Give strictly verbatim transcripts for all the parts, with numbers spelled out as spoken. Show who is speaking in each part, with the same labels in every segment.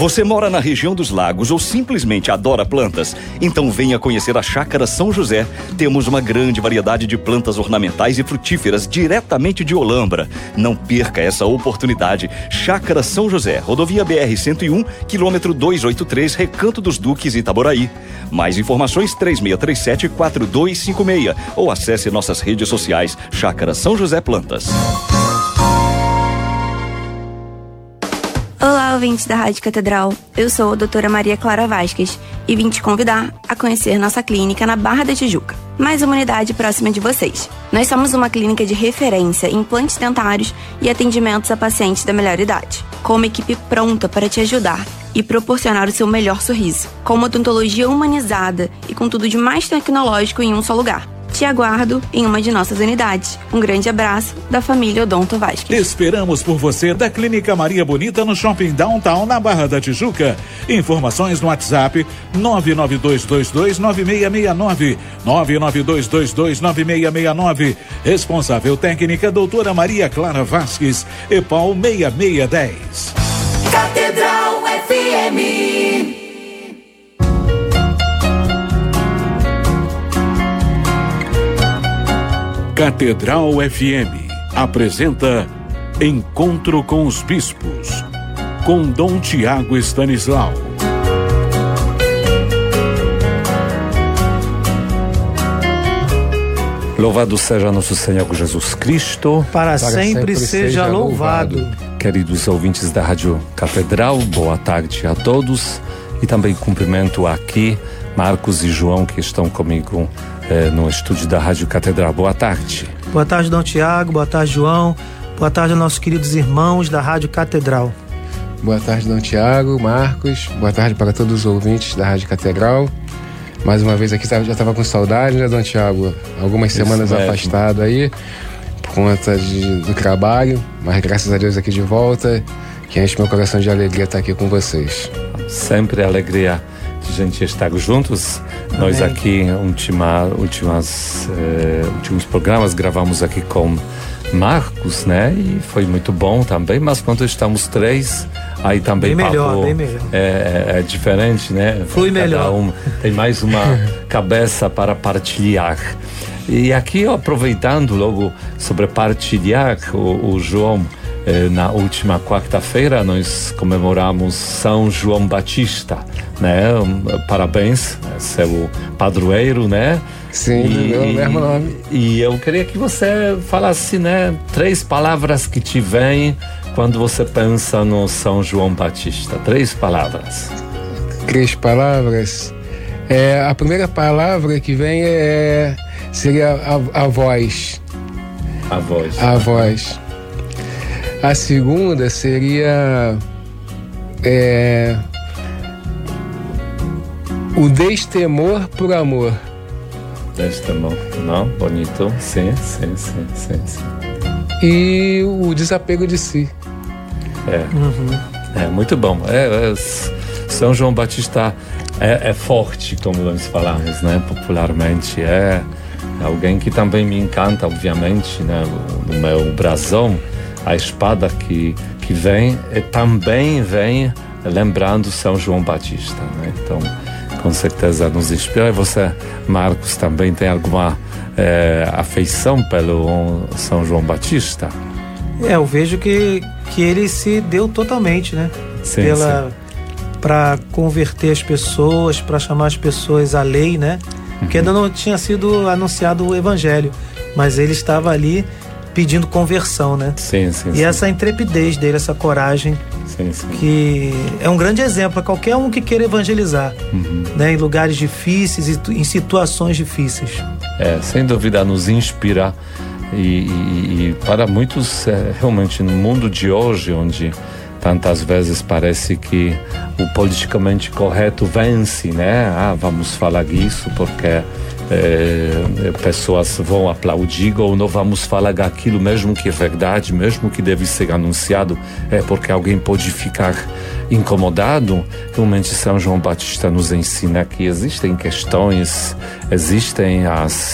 Speaker 1: Você mora na região dos lagos ou simplesmente adora plantas? Então venha conhecer a Chácara São José. Temos uma grande variedade de plantas ornamentais e frutíferas diretamente de Olambra. Não perca essa oportunidade. Chácara São José, rodovia B R cento e um, quilômetro duzentos e oitenta e três, Recanto dos Duques, Itaboraí. Mais informações três seis três sete, quatro dois cinco seis ou acesse nossas redes sociais Chácara São José Plantas.
Speaker 2: Olá, ouvintes da Rádio Catedral. Eu sou a doutora Maria Clara Vasquez e vim te convidar a conhecer nossa clínica na Barra da Tijuca, mais uma unidade próxima de vocês. Nós somos uma clínica de referência em implantes dentários e atendimentos a pacientes da melhor idade, com uma equipe pronta para te ajudar e proporcionar o seu melhor sorriso, com uma odontologia humanizada e com tudo de mais tecnológico em um só lugar. Te aguardo em uma de nossas unidades. Um grande abraço da família Odonto Vasquez.
Speaker 3: Esperamos por você da Clínica Maria Bonita no Shopping Downtown, na Barra da Tijuca. Informações no WhatsApp nove nove dois dois dois nove seis seis nove, nove nove dois dois dois nove seis seis nove. Responsável técnica doutora Maria Clara Vasquez, EPAL seis seis um zero.
Speaker 4: Catedral F M.
Speaker 3: Catedral F M apresenta Encontro com os Bispos, com Dom Tiago Stanislau.
Speaker 5: Louvado seja nosso Senhor Jesus Cristo.
Speaker 6: Para, Para sempre, sempre seja, seja louvado.
Speaker 5: louvado. Queridos ouvintes da Rádio Catedral, boa tarde a todos. E também cumprimento aqui Marcos e João, que estão comigo eh, no estúdio da Rádio Catedral. Boa tarde.
Speaker 6: Boa tarde, Dom Tiago. Boa tarde, João. Boa tarde, nossos queridos irmãos da Rádio Catedral.
Speaker 7: Boa tarde, Dom Tiago, Marcos. Boa tarde para todos os ouvintes da Rádio Catedral. Mais uma vez aqui, já estava com saudade, né, Dom Tiago? Algumas Isso semanas mesmo. afastado aí, por conta de, do trabalho, mas graças a Deus aqui de volta, que enche meu coração de alegria estar aqui com vocês.
Speaker 5: Sempre alegria de a gente estar juntos. Amém. Nós aqui, última, últimas, eh, últimos programas, gravamos aqui com Marcos, né? E foi muito bom também, mas quando estamos três, aí também
Speaker 6: bem melhor,
Speaker 5: papo,
Speaker 6: bem melhor.
Speaker 5: É, é diferente, né?
Speaker 6: Flui
Speaker 5: Cada
Speaker 6: melhor.
Speaker 5: Um tem mais uma cabeça para partilhar. E aqui, aproveitando logo sobre partilhar, o, o João, eh, na última quarta-feira nós comemoramos São João Batista, né? Um, parabéns, seu padroeiro, né?
Speaker 7: Sim,
Speaker 5: e,
Speaker 7: é o mesmo nome.
Speaker 5: E eu queria que você falasse, né, três palavras que te vêm quando você pensa no São João Batista. Três palavras.
Speaker 7: Três palavras. É, a primeira palavra que vem é seria a, a voz.
Speaker 5: A voz.
Speaker 7: A voz. A segunda seria é, o destemor por amor.
Speaker 5: Destemor, não? Bonito. Sim, sim, sim, sim, sim.
Speaker 7: E o desapego de si.
Speaker 5: É, uhum. é muito bom. É, é, São João Batista é, é forte, como nós falamos, né? Popularmente. É alguém que também me encanta, obviamente, né? No meu brasão, a espada que, que vem, e também vem lembrando São João Batista, né? Então, com certeza nos inspira. E você, Marcos, também tem alguma é, afeição pelo São João Batista?
Speaker 6: É, eu vejo que, que ele se deu totalmente, né?
Speaker 5: Sim,
Speaker 6: Pela,
Speaker 5: sim.
Speaker 6: Para converter as pessoas, para chamar as pessoas à lei, né? Porque ainda não tinha sido anunciado o evangelho, mas ele estava ali pedindo conversão, né?
Speaker 5: Sim, sim.
Speaker 6: E
Speaker 5: sim.
Speaker 6: essa intrepidez dele, essa coragem,
Speaker 5: sim, sim.
Speaker 6: que é um grande exemplo para qualquer um que queira evangelizar, uhum. né? Em lugares difíceis e em situações difíceis.
Speaker 5: É, sem dúvida nos inspira e, e, e para muitos, é, realmente no mundo de hoje, onde tantas vezes parece que o politicamente correto vence, né? Ah, vamos falar isso porque é, pessoas vão aplaudir, ou não vamos falar aquilo mesmo que é verdade, mesmo que deve ser anunciado, é porque alguém pode ficar incomodado. Realmente São João Batista nos ensina que existem questões, existem as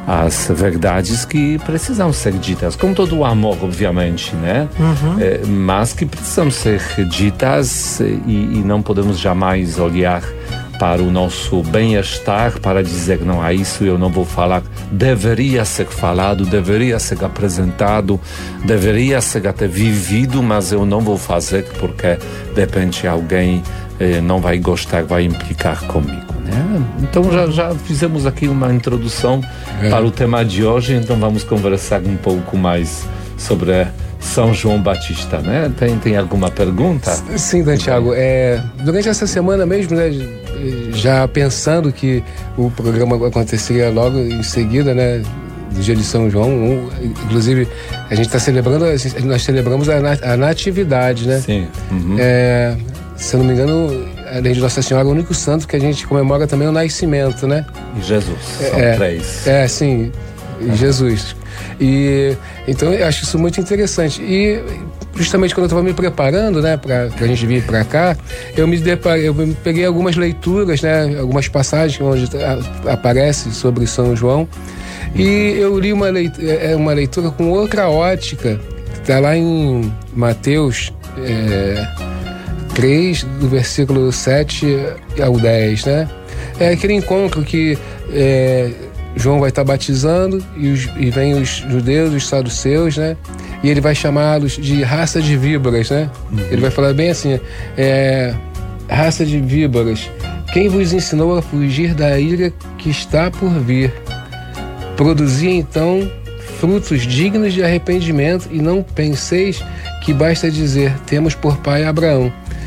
Speaker 5: as verdades que precisam ser ditas, com todo o amor, obviamente, né? Uhum. É, mas que precisam ser ditas e, e não podemos jamais olhar para o nosso bem-estar para dizer, não, a isso eu não vou falar. Deveria ser falado, deveria ser apresentado, deveria ser até vivido, mas eu não vou fazer porque de repente alguém eh, não vai gostar, vai implicar comigo. Né? Então já, já fizemos aqui uma introdução é. para o tema de hoje, então vamos conversar um pouco mais sobre São João Batista, né? Tem, tem alguma pergunta?
Speaker 7: Sim, Santiago, é, durante essa semana mesmo, né, já pensando que o programa aconteceria logo em seguida, né, do dia de São João, um, inclusive a gente está celebrando, nós celebramos a, a natividade, né?
Speaker 5: Sim. Uhum.
Speaker 7: É, se eu não me engano, além de Nossa Senhora, é o único santo que a gente comemora também o nascimento, né?
Speaker 5: E Jesus, são
Speaker 7: é,
Speaker 5: três.
Speaker 7: É, sim, uhum. Jesus. E então eu acho isso muito interessante. E justamente quando eu estava me preparando, né, para a gente vir para cá, eu me deparei, eu peguei algumas leituras, né, algumas passagens onde aparece sobre São João, e eu li uma leitura, uma leitura com outra ótica, que está lá em Mateus é, três, do versículo sete ao dez, né? É aquele encontro que é, João vai estar batizando e, os, e vem os judeus, os saduceus, né? E ele vai chamá-los de raça de víboras, né? Uhum. Ele vai falar bem assim, é, raça de víboras, quem vos ensinou a fugir da ira que está por vir? Produzia então frutos dignos de arrependimento e não penseis que basta dizer, temos por pai Abraão.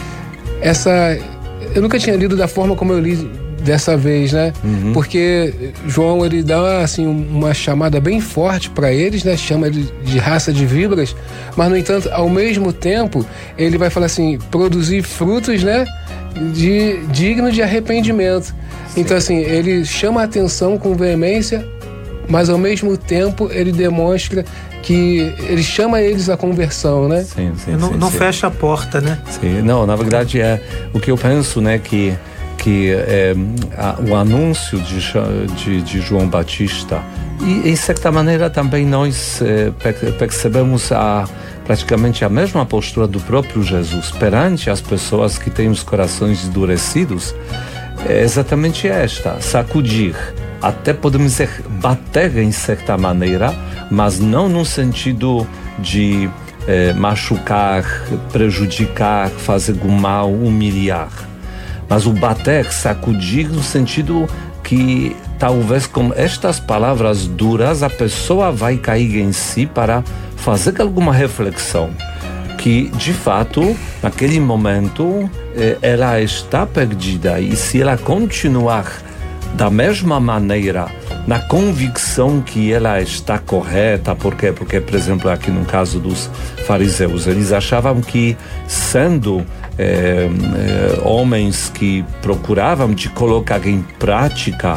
Speaker 7: Essa, eu nunca tinha lido da forma como eu li dessa vez, né? Uhum. Porque João, ele dá assim uma chamada bem forte para eles, né? Chama de, de raça de víboras, mas no entanto, ao mesmo tempo, ele vai falar assim, produzir frutos, né? De, digno de arrependimento. Sim. Então assim, ele chama a atenção com veemência, mas ao mesmo tempo ele demonstra que ele chama eles à conversão, né?
Speaker 5: Sim, sim,
Speaker 6: não
Speaker 5: sim,
Speaker 6: não
Speaker 5: sim.
Speaker 6: fecha a porta, né?
Speaker 5: Sim, não, na verdade é o que eu penso, né? Que que é, a, o anúncio de, de, de João Batista e, em certa maneira, também nós é, percebemos a, praticamente a mesma postura do próprio Jesus perante as pessoas que têm os corações endurecidos, é exatamente esta, sacudir, até podemos dizer bater em certa maneira, mas não no sentido de é, machucar, prejudicar, fazer o mal, humilhar. Mas o bater, sacudir, no sentido que talvez com estas palavras duras a pessoa vai cair em si para fazer alguma reflexão. Que, de fato, naquele momento, eh, ela está perdida e se ela continuar da mesma maneira, na convicção que ela está correta, por quê? Porque, por exemplo, aqui no caso dos fariseus, eles achavam que, sendo É, é, homens que procuravam de colocar em prática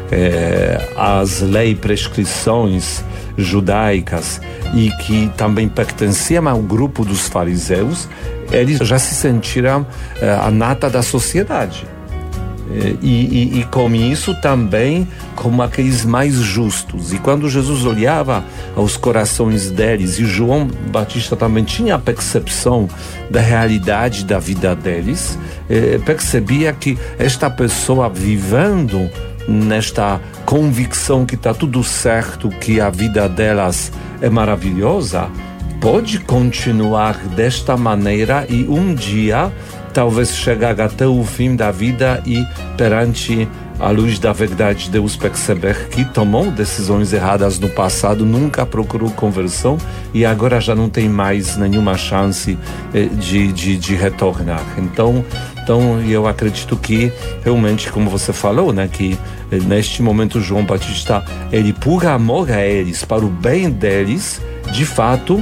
Speaker 5: é, as leis, prescrições judaicas e que também pertenciam ao grupo dos fariseus, eles já se sentiram é, a nata da sociedade. E, e, e com isso também como aqueles mais justos. E quando Jesus olhava aos corações deles, e João Batista também tinha a percepção da realidade da vida deles, eh, percebia que esta pessoa vivendo nesta convicção que está tudo certo, que a vida delas é maravilhosa, pode continuar desta maneira e um dia talvez chegar até o fim da vida e perante a luz da verdade Deus perceber que tomou decisões erradas no passado, nunca procurou conversão e agora já não tem mais nenhuma chance eh, de, de, de retornar. Então, então eu acredito que realmente, como você falou, né, que eh, neste momento João Batista, ele por amor a eles, para o bem deles, de fato,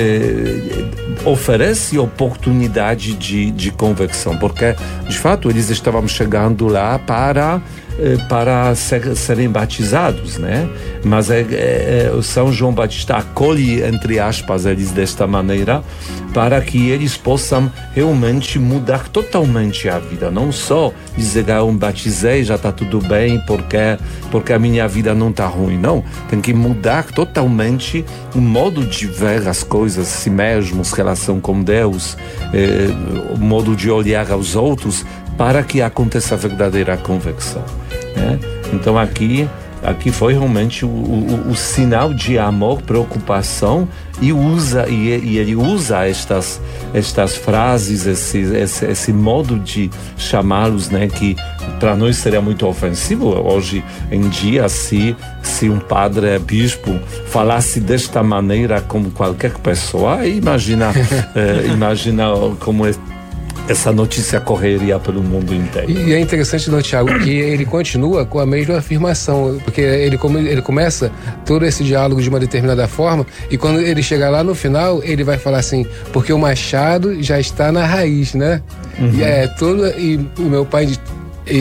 Speaker 5: Eh, oferece oportunidade de, de conversão, porque de fato eles estavam chegando lá para para ser, serem batizados, né? Mas é, é, o São João Batista acolhe, entre aspas, eles desta maneira, para que eles possam realmente mudar totalmente a vida. Não só dizer que eu me batizei, já está tudo bem, porque, porque a minha vida não está ruim. Não, tem que mudar totalmente o modo de ver as coisas, si mesmos, relação com Deus, eh, o modo de olhar aos outros, para que aconteça a verdadeira conversão. Né? Então aqui, aqui foi realmente o, o, o sinal de amor, preocupação, e, usa, e, e ele usa estas, estas frases, esse, esse, esse modo de chamá-los, né, que para nós seria muito ofensivo hoje em dia, se, se um padre, bispo, falasse desta maneira com qualquer pessoa. Imagina, eh, imagina como é essa notícia correria pelo mundo inteiro.
Speaker 7: E é interessante, não, Tiago, que ele continua com a mesma afirmação, porque ele, ele começa todo esse diálogo de uma determinada forma, e quando ele chegar lá no final, ele vai falar assim, porque o machado já está na raiz, né? Uhum. E é todo, e o meu pai, e,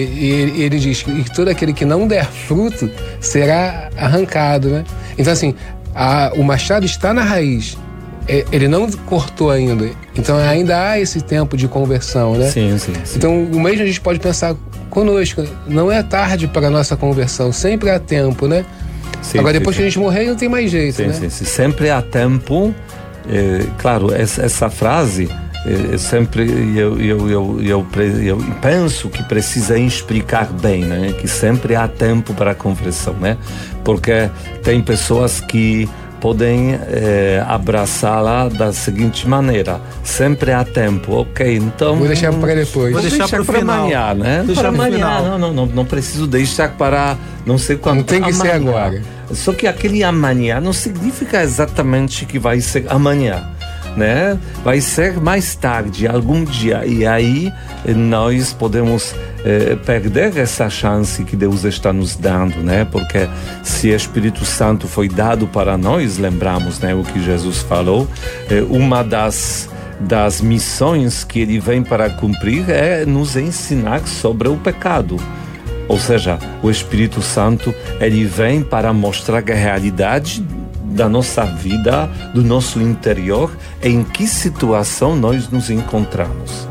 Speaker 7: e ele diz que todo aquele que não der fruto será arrancado, né? Então assim, a, o machado está na raiz, ele não cortou ainda, então ainda há esse tempo de conversão, né?
Speaker 5: Sim, sim, sim.
Speaker 7: Então o mesmo a gente pode pensar conosco, não é tarde para a nossa conversão, sempre há tempo, né? Sim, Agora depois sim, que a gente morrer não tem mais jeito,
Speaker 5: sim,
Speaker 7: né?
Speaker 5: Sim, sim. Sempre há tempo, é, claro, essa, essa frase, é, sempre eu, eu, eu, eu, eu penso que precisa explicar bem, né? Que sempre há tempo para a conversão, né? Porque tem pessoas que podem eh, abraçá-la da seguinte maneira: sempre há tempo, ok, então
Speaker 7: vou deixar para depois,
Speaker 5: vou deixar, deixar para amanhã, né?
Speaker 6: Deixar
Speaker 5: para amanhã,
Speaker 6: final.
Speaker 5: não, não, não, não preciso deixar para não sei quando.
Speaker 7: Não tem que amanhã. Ser agora.
Speaker 5: Só que aquele amanhã não significa exatamente que vai ser amanhã, né? Vai ser mais tarde, algum dia, e aí nós podemos eh, perder essa chance que Deus está nos dando, né? Porque se o Espírito Santo foi dado para nós, lembramos, né, o que Jesus falou, eh, uma das das missões que ele vem para cumprir é nos ensinar sobre o pecado. Ou seja, o Espírito Santo, ele vem para mostrar a realidade da nossa vida, do nosso interior, em que situação nós nos encontramos.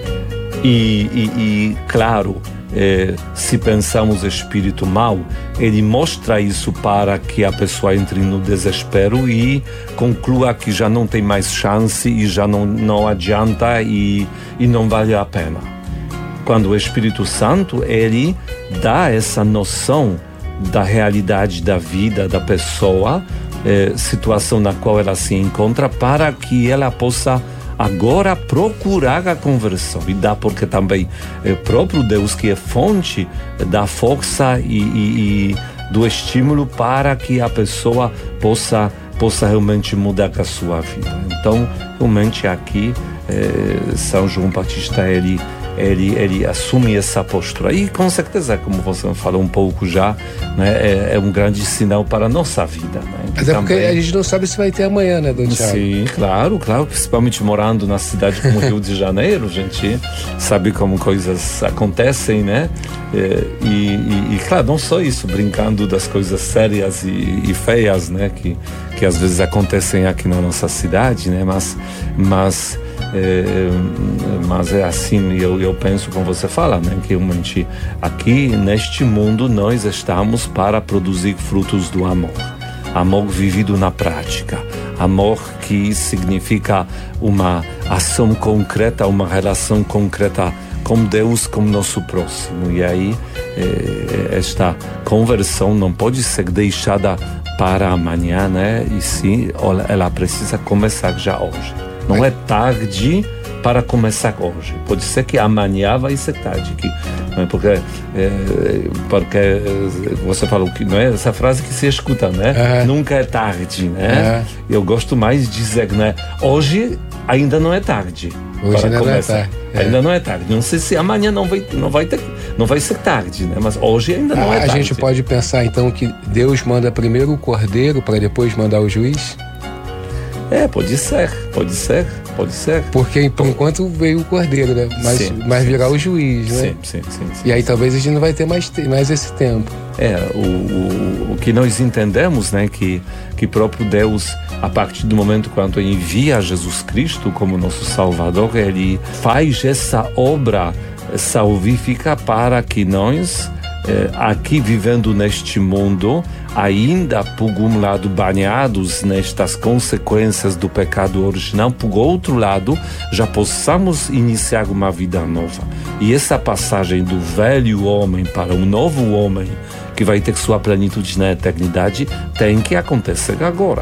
Speaker 5: E, e, e claro, eh, se pensamos espírito mau, ele mostra isso para que a pessoa entre no desespero e conclua que já não tem mais chance e já não, não adianta e, e não vale a pena. Quando o Espírito Santo, ele dá essa noção da realidade da vida da pessoa, eh, situação na qual ela se encontra, para que ela possa agora procurar a conversão. E dá porque também é o próprio Deus que é fonte da força e, e, e do estímulo para que a pessoa possa, possa realmente mudar a sua vida. Então, realmente aqui, eh, São João Batista, ele Ele, ele assume essa postura e com certeza, como você falou um pouco já, né, é, é um grande sinal para a nossa vida, né?
Speaker 7: Até porque também... a gente não sabe se vai ter amanhã, né, Dom Tiago?
Speaker 5: Sim, claro, claro, principalmente morando na cidade como Rio de Janeiro, a gente sabe como coisas acontecem, né? E, e, e claro, não só isso, brincando das coisas sérias e, e feias, né, que, que às vezes acontecem aqui na nossa cidade, né, mas, mas É, mas é assim, eu, eu penso como você fala, né, que realmente aqui neste mundo nós estamos para produzir frutos do amor, amor vivido na prática, amor que significa uma ação concreta, uma relação concreta com Deus, com nosso próximo. E aí eh, esta conversão não pode ser deixada para amanhã, né, e sim, ela precisa começar já hoje. Não é tarde para começar hoje. Pode ser que amanhã vai ser tarde. Que, não é? Porque, é, porque você falou que não é essa frase que se escuta, né? É. Nunca é tarde, né? É. Eu gosto mais de dizer, né? Hoje ainda não é tarde.
Speaker 7: Hoje ainda não é tarde.
Speaker 5: É. Ainda não é tarde. Não sei se amanhã não vai, não vai ter, não vai ser tarde, né? Mas hoje ainda não
Speaker 7: ah,
Speaker 5: é tarde.
Speaker 7: A gente pode pensar então que Deus manda primeiro o cordeiro para depois mandar o juiz?
Speaker 5: É, pode ser, pode ser, pode ser.
Speaker 7: Porque por enquanto veio o cordeiro, né? Mas,
Speaker 5: Sim,
Speaker 7: mas
Speaker 5: sim,
Speaker 7: virar
Speaker 5: sim.
Speaker 7: o juiz, né?
Speaker 5: Sim, sim, sim, sim.
Speaker 7: E aí talvez a gente não vai ter mais, te- mais esse tempo.
Speaker 5: É, o, o, o que nós entendemos, né, que, que próprio Deus, a partir do momento quando envia Jesus Cristo como nosso Salvador, ele faz essa obra salvífica para que nós, eh, aqui vivendo neste mundo, ainda por um lado banhados nestas consequências do pecado original, por outro lado já possamos iniciar uma vida nova. E essa passagem do velho homem para um novo homem que vai ter sua plenitude na eternidade tem que acontecer agora.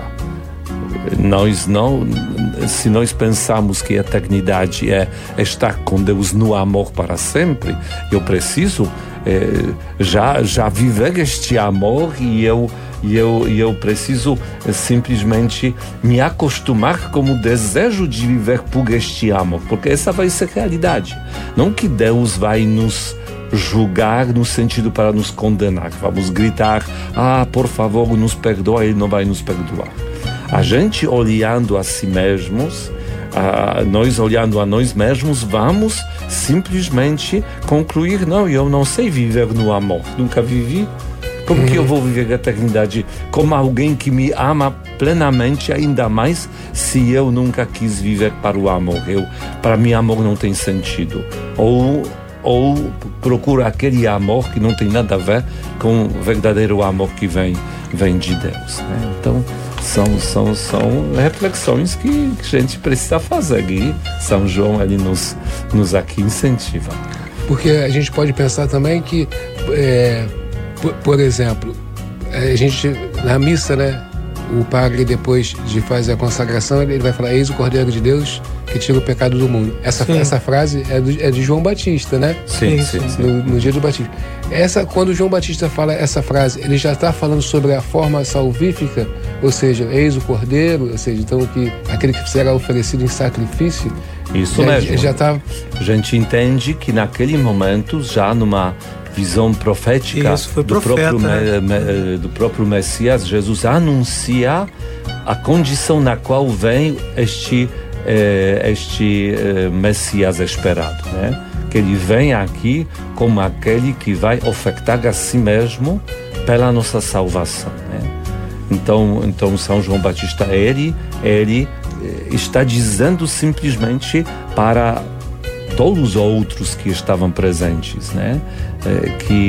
Speaker 5: Nós não, se nós pensamos que a eternidade é estar com Deus no amor para sempre, eu preciso eh, já, já viver este amor e eu, e eu, e eu preciso eh, simplesmente me acostumar com o desejo de viver por este amor, porque essa vai ser a realidade. Não que Deus vai nos julgar no sentido para nos condenar. Vamos gritar, ah, por favor, nos perdoa, Ele não vai nos perdoar. A gente olhando a si mesmos, a, nós olhando a nós mesmos, vamos simplesmente concluir, não, eu não sei viver no amor, nunca vivi. Como uhum. que eu vou viver a eternidade como alguém que me ama plenamente, ainda mais se eu nunca quis viver para o amor? Eu, para mim, amor não tem sentido. Ou ou procura aquele amor que não tem nada a ver com o verdadeiro amor que vem, vem de Deus, né? Então, são, são, são reflexões que a gente precisa fazer e São João ele nos, nos aqui incentiva.
Speaker 7: Porque a gente pode pensar também que, é, por, por exemplo, a gente, na missa, né, o padre, depois de fazer a consagração, ele vai falar, eis o Cordeiro de Deus que tira o pecado do mundo. Essa, essa frase é, do, é de João Batista, né?
Speaker 5: Sim, sim, sim.
Speaker 7: No, no dia do batismo. Essa, quando João Batista fala essa frase, ele já está falando sobre a forma salvífica, ou seja, eis o Cordeiro, ou seja, então que, aquele que será oferecido em sacrifício.
Speaker 5: Isso
Speaker 7: já,
Speaker 5: mesmo.
Speaker 7: Já tá...
Speaker 5: A gente entende que naquele momento, já numa visão profética
Speaker 6: Isso,
Speaker 5: do,
Speaker 6: profeta,
Speaker 5: próprio,
Speaker 6: né?
Speaker 5: me, me, do próprio Messias, Jesus anuncia a condição na qual vem este, eh, este eh, Messias esperado, né? Que ele vem aqui como aquele que vai ofertar a si mesmo pela nossa salvação, né? Então, então São João Batista, ele, ele está dizendo simplesmente para todos os outros que estavam presentes, né? É, que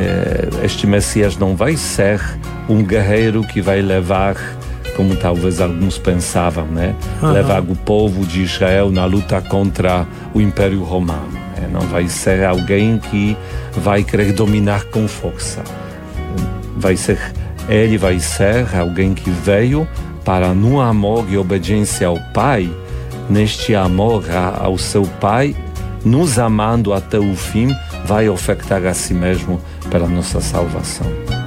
Speaker 5: é, este Messias não vai ser um guerreiro que vai levar, como talvez alguns pensavam, né? Uhum. Levar o povo de Israel na luta contra o Império Romano, né? Não vai ser alguém que vai querer dominar com força. Vai ser, ele vai ser alguém que veio para, no amor e obediência ao Pai, neste amor ao seu Pai, nos amando até o fim, vai ofertar a si mesmo pela nossa salvação.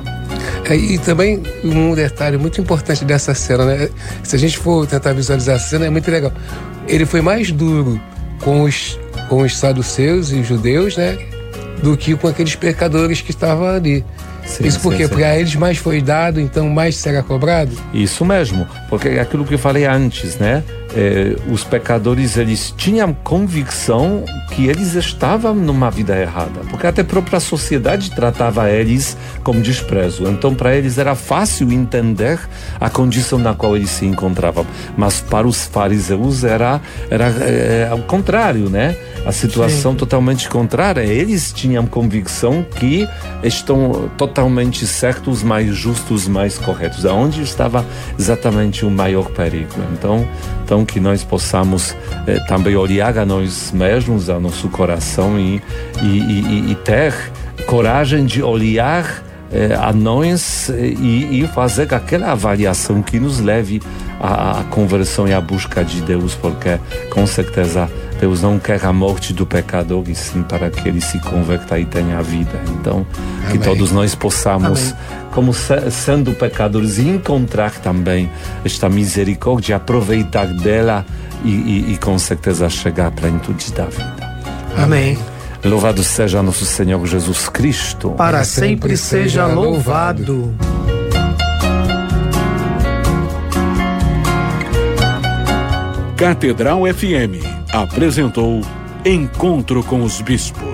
Speaker 7: É, e também um detalhe muito importante dessa cena, né? Se a gente for tentar visualizar a cena, é muito legal. Ele foi mais duro com os, com os saduceus e os judeus, né? Do que com aqueles pecadores que estavam ali. Sim, Isso porque para eles mais foi dado, então mais será cobrado?
Speaker 5: Isso mesmo, porque é aquilo que eu falei antes, né? Eh, os pecadores, eles tinham convicção que eles estavam numa vida errada, porque até a própria sociedade tratava eles com desprezo. Então, para eles era fácil entender a condição na qual eles se encontravam. Mas para os fariseus era, era é, ao contrário, né? A situação Sim. totalmente contrária. Eles tinham convicção que estão totalmente certos, mais justos, mais corretos. Aonde estava exatamente o maior perigo. Então, então que nós possamos eh, também olhar a nós mesmos, a nosso coração e, e, e, e ter coragem de olhar eh, a nós e, e fazer aquela avaliação que nos leve à, à conversão e à busca de Deus, porque com certeza Deus não quer a morte do pecador, e sim para que ele se converta e tenha a vida. Então, Amém. Que todos nós possamos, Amém. Como se, sendo pecadores, encontrar também esta misericórdia, aproveitar dela e, e, e com certeza chegar à plenitude da vida.
Speaker 6: Amém.
Speaker 5: Louvado seja nosso Senhor Jesus Cristo.
Speaker 6: Para sempre seja louvado.
Speaker 3: Catedral F M apresentou Encontro com os Bispos.